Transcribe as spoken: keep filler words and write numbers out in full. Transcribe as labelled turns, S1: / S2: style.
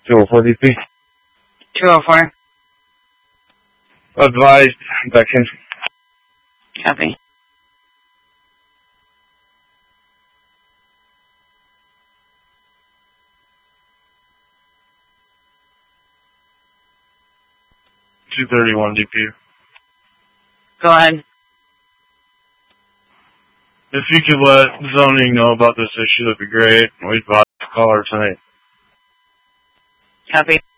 S1: two oh four D P.
S2: two oh four.
S1: Advised, back in.
S2: Copy.
S1: two thirty-one D P.
S2: Go ahead.
S1: If you could let zoning know about this issue, that'd be great. We'd call her tonight.
S2: Copy.